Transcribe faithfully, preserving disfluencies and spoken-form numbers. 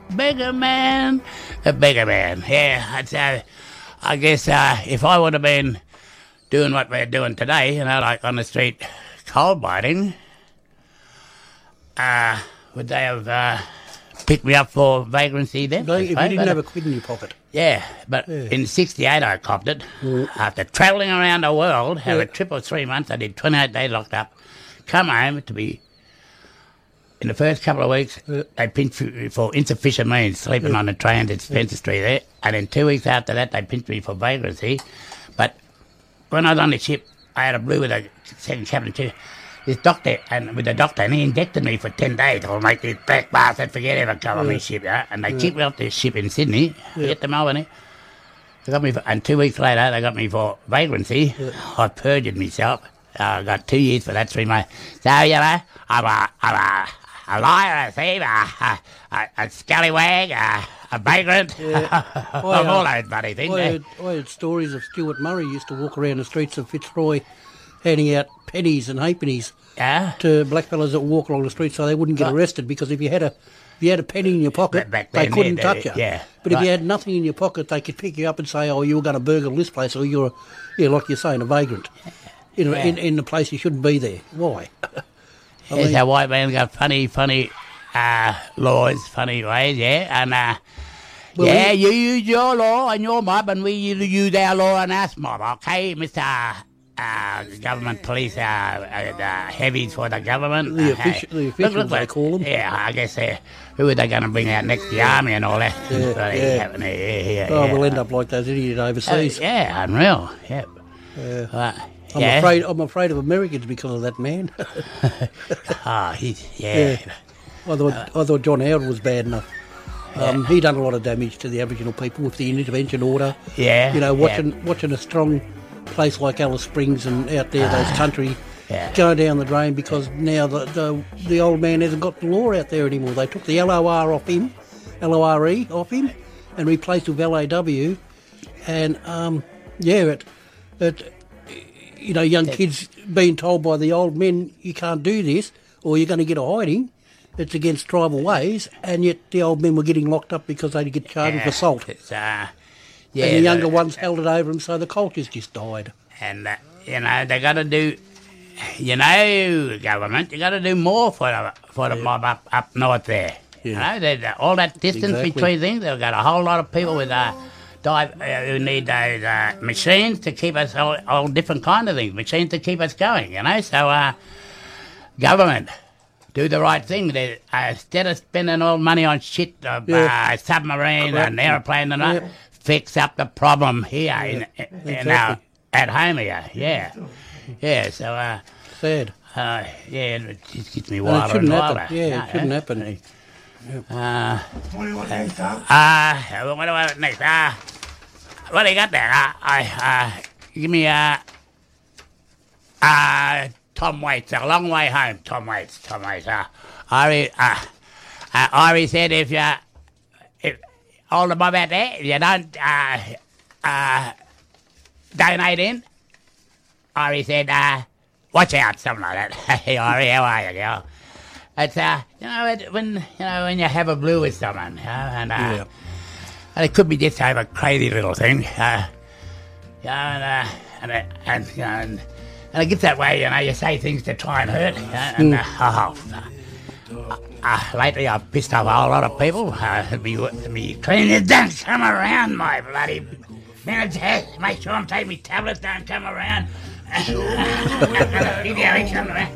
bigger man, a bigger man. Yeah, I'd say, I guess uh, if I would have been doing what we're doing today, you know, like on the street cold biting, uh, would they have uh, picked me up for vagrancy then? If you didn't have a quid in your pocket. Yeah, but Yeah. in sixty-eight I copped it. Yeah. After travelling around the world, have Yeah. a trip of three months, I did twenty-eight days locked up, come home to be, in the first couple of weeks, Yeah. they pinched me for insufficient means, sleeping Yeah. on the train at Spencer Street there, and then two weeks after that they pinched me for vagrancy. But when I was on the ship, I had a blue with a second cabin too. This doctor, and with the doctor, and he injected me for ten days. I'll make this black bastard forget ever come on Yeah. my ship, yeah? And they Yeah. kicked me off this ship in Sydney, Yeah. get to Melbourne. eh? They got me, for, and two weeks later, they got me for vagrancy. Yeah. I perjured myself. Uh, I got two years for that, three months. So, you know, I'm a, I'm a, a liar, a thief, a, a, a, a scallywag, a, a vagrant. Yeah. I'm I, uh, all those bloody things. I eh? heard, I heard stories of Stuart Murray used to walk around the streets of Fitzroy handing out pennies and halfpennies Yeah. to blackfellas that walk along the street so they wouldn't get Right. arrested, because if you had a if you had a penny in your pocket, Back they then, couldn't yeah, touch they- you. yeah, But if you right. had nothing in your pocket, they could pick you up and say, "Oh, you were going to burgle this place, or you're, yeah, like you're saying, a vagrant in, a, Yeah. in in the place you shouldn't be there." Why? I Yes, mean- our white man got funny, funny uh, laws, funny ways, yeah. And, uh, Well, yeah, we- you use your law and your mob, and we use our law and us mob, okay, Mister Uh, government police, uh, uh, uh, heavies for the government. The uh, offici- the look, officials, look, they look, call them. Yeah, I guess uh, who are they going to bring out next? The army and all that. Yeah, Bloody yeah. happening, yeah, yeah, Oh, yeah. we'll end up like those idiots Uh, overseas. yeah, unreal, yeah. Yeah. Uh, I'm yeah. afraid. I'm afraid of Americans because of that man. Oh, he's, yeah. Yeah. I thought I thought John Howard was bad enough. Um, he done a lot of damage to the Aboriginal people with the intervention order. Yeah, You know, yeah. watching watching a strong place like Alice Springs and out there, those country, yeah. go down the drain because now the, the the old man hasn't got the law out there anymore. They took the L O R off him, L O R E off him, and replaced with L A W. And um, yeah, it, it, you know, young kids being told by the old men, you can't do this or you're going to get a hiding. It's against tribal ways, and yet the old men were getting locked up because they'd get charged with assault. It's, uh, yeah, And the younger the- ones held it over them, so the cultures just died. And, uh, you know, they got to do, you know, government, you got to do more for the, for the mob up, up north there. You Yeah. know, there's, uh, all that distance Exactly. between things, they've got a whole lot of people with uh, dive, uh, who need those uh, machines to keep us, all, all different kind of things, machines to keep us going, you know. So, uh, government, do the right thing. They, uh, instead of spending all money on shit, uh, Yeah. uh, submarine Correct. and aeroplane and that, Yeah. fix up the problem here in, in, in Exactly. our, at home here. Yeah, yeah. So, uh, Sad. uh, yeah, it just gets me And wilder it shouldn't and happen. wilder. Yeah, No, it shouldn't eh? happen. Uh, uh, what do I next? Uh, what do you got there? Uh, I, uh, give me uh, uh, Tom Waits, A Long Way Home. Tom Waits, Tom Waits. Uh, Ari, uh, uh, Ari said if you, if all the mob out there, if you don't uh, uh, donate in, Ari said, uh, watch out, something like that. Hey, Ari, how are you, girl? It's, uh, you know, it, when, you know, when you have a blue with someone, you know, and, uh, Yeah. and it could be just over a crazy little thing, uh, you know, and, uh, and, uh, and, you know, and, and it gets that way, you know, you say things to try and hurt, you know, and, uh, oh, uh, uh, lately I've pissed off a whole lot of people, uh, me, me cleaners don't come around, my bloody minutes, make sure I'm taking me tablets, don't come around. Yeah, he come around.